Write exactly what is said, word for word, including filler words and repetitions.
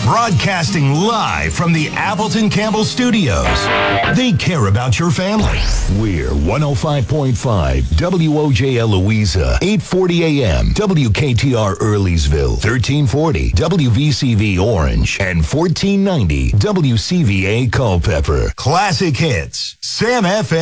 Broadcasting live from the Appleton Campbell Studios. They care about your family. We're one oh five point five W O J L Louisa, eight forty A M, W K T R Earlysville, thirteen forty W V C V Orange, and fourteen ninety W C V A Culpeper. Classic hits. Sam F M.